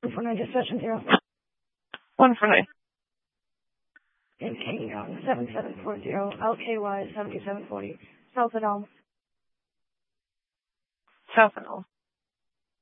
149 dispatch 0. 149. King 7740, LKY 7740, South and Elm. South and Elm.